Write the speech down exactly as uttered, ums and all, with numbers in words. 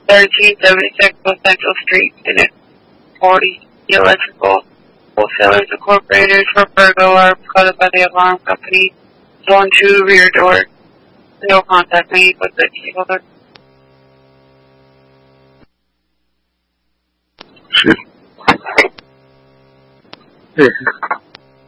thirteen seventy-six West Central Street, Unit forty. The Electrical Wholesalers Incorporated for burglar called by the alarm company. Zone two, rear door. No contact made with the key holder. Shit. Yeah.